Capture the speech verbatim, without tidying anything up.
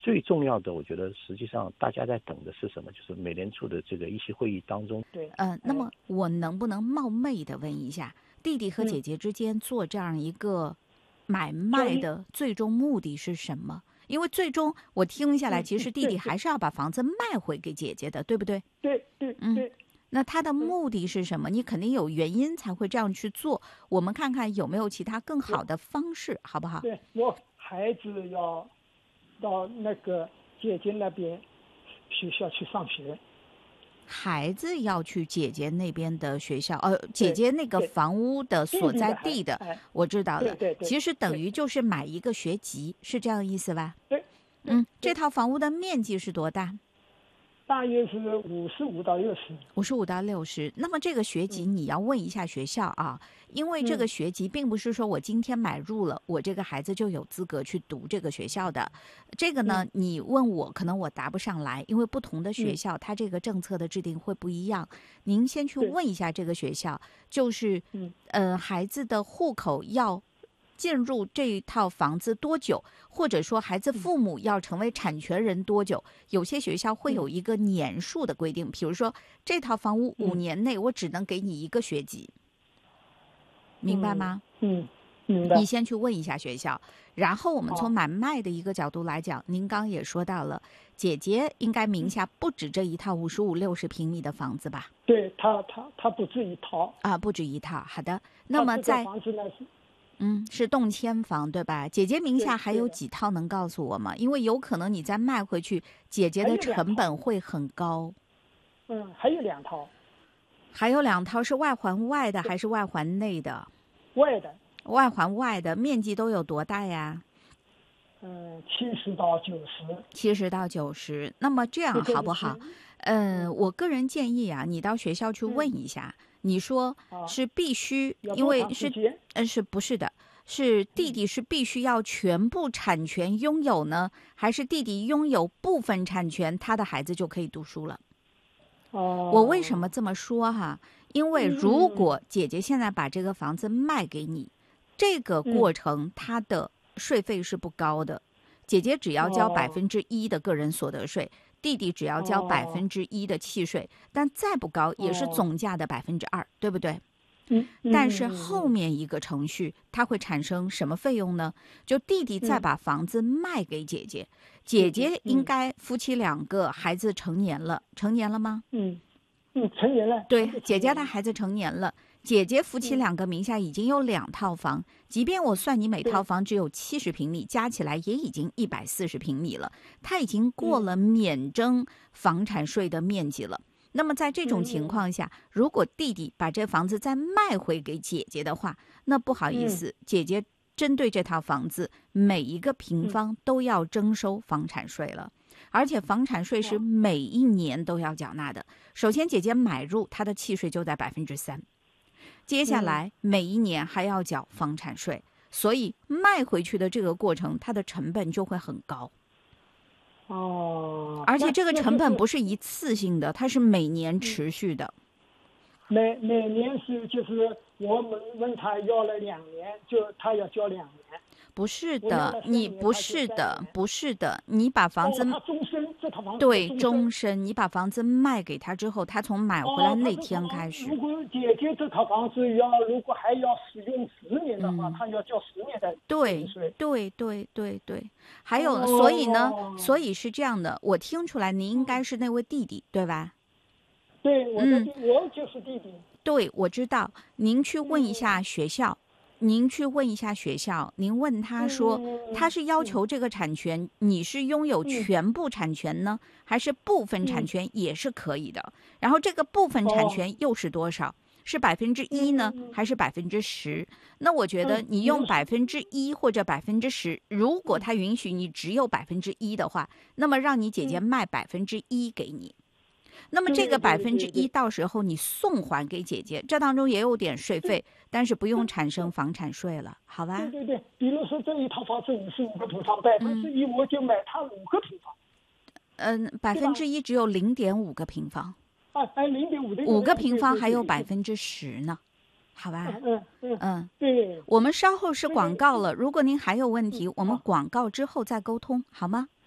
最重要的，我觉得实际上大家在等的是什么？就是美联储的这个议息会议当中。 对， 呃，那么我能不能冒昧的问一下，弟弟和嗯姐姐之间做这样一个买卖的最终目的是什么？因为最终我听下来， 嗯其实弟弟对对还是要把房子卖回给姐姐的，对不对？ 对对嗯对， 那他的目的是什么？你肯定有原因才会这样去做。我们看看有没有其他更好的方式，好不好？ 对，我孩子要到那个姐姐那边学校去上学。 孩子要去姐姐那边的学校，呃，姐姐那个房屋的所在地的， 哎， 我知道了。 对对对， 其实等于就是买一个学籍，是这样意思吧？ 对。 嗯，这套房屋的面积是多大？ 大约是五十五到六十。 五十五到六十。那么这个学籍你要问一下学校啊，因为这个学籍并不是说我今天买入了，我这个孩子就有资格去读这个学校的。这个呢，你问我可能我答不上来，因为不同的学校它这个政策的制定会不一样。您先去问一下这个学校，就是呃孩子的户口要进入这一套房子多久，或者说孩子父母要成为产权人多久，有些学校会有一个年数的规定，比如说这套房屋五年内我只能给你一个学籍，明白吗？ 嗯，明白。 你先去问一下学校，然后我们从买卖的一个角度来讲，您刚也说到了，姐姐应该名下不止这一套五十五六十平米的房子吧？ 对，他他他不止一套啊，不止一套。好的，那么在房子呢是。 嗯，是动迁房对吧？姐姐名下还有几套能告诉我吗？因为有可能你再卖回去，姐姐的成本会很高。 嗯，还有两套。 还有两套是外环外的还是外环内的？ 外的。 外环外的面积都有多大呀？ 嗯，七十到九十。 七十到九十。那么这样好不好？嗯、呃，我个人建议啊，你到学校去问一下。嗯，你说是必须，因为是呃是不是的？是弟弟是必须要全部产权拥有呢，还是弟弟拥有部分产权，他的孩子就可以读书了？ 哦， 我为什么这么说哈？因为如果姐姐现在把这个房子卖给你，这个过程她的税费是不高的，姐姐只要交百分之一的个人所得税。弟弟只要交百分之一的契税，但再不高也是总价的百分之二，对不对？ 嗯。 但是后面一个程序它会产生什么费用呢？就弟弟再把房子卖给姐姐，嗯、姐姐应该夫妻两个孩子成年了，成年了吗？ 嗯嗯，成年了。 对，姐姐的孩子成年了。姐姐夫妻两个名下已经有两套房，嗯、即便我算你每套房只有七十平米，加起来也已经一百四十平米了，它已经过了免征房产税的面积了。嗯、那么在这种情况下，嗯、如果弟弟把这房子再卖回给姐姐的话，那不好意思，嗯、姐姐针对这套房子每一个平方都要征收房产税了。而且房产税是每一年都要缴纳的。首先，姐姐买入，她的契税就在百分之三。接下来每一年还要缴房产税，所以卖回去的这个过程，它的成本就会很高。 哦， 而且这个成本不是一次性的，它是每年持续的。 每每年是就是我们问他要了两年，就他要交两年。 不是的，你不是的，不是的，你把房子， 哦、他终身这套房子对终身， 终身，你把房子卖给他之后，他从买回来那天开始。 哦、如果姐姐这套房子要如果还要使用十年的话， 嗯、 他要交十年的对税。 对对对对，还有， 哦、 所以呢，所以是这样的，我听出来您应该是那位弟弟，对吧？ 对，我的弟、 嗯、 我就是弟弟。 对，我知道，您去问一下学校。嗯您去问一下学校，您问他说，他是要求这个产权，你是拥有全部产权呢，还是部分产权也是可以的？然后这个部分产权又是多少？是百分之一呢，还是百分之十？那我觉得你用百分之一或者百分之十，如果他允许你只有百分之一的话，那么让你姐姐卖百分之一给你。那么这个百分之一到时候你送还给姐姐，这当中也有点税费，但是不用产生房产税了，好吧？ 对对对，比如说这一套房是五十五个平方，百分之一我就买它五个平方。 嗯，百分之一只有零点五个平方。 啊，哎，零点五的五个平方还有百分之十呢，好吧？ 嗯嗯嗯， 对。 我们稍后是广告了，如果您还有问题，我们广告之后再沟通，好吗？